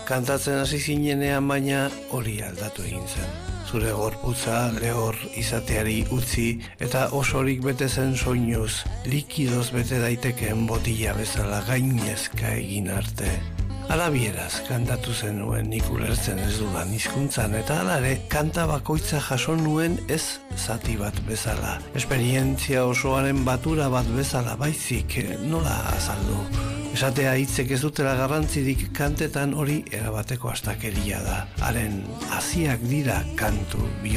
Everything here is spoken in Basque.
Kantatzen hasi zinenean baina hori aldatu egin zen. Zure gorputza lehor izateari utzi eta osorik bete zen soinuz, likidoz bete daitekeen botila bezala gainezka egin arte. Alabieraz kantatu zenuen nik ulertzen ez dudan hizkuntzan eta alare kanta bakoitza jaso nuen ez zati bat bezala. Esperientzia osoaren batura bat bezala baizik nola azaldu. Esatea hitzek ez dutela garrantzirik kantetan hori erabateko astakeria da. Haren haziak dira kantu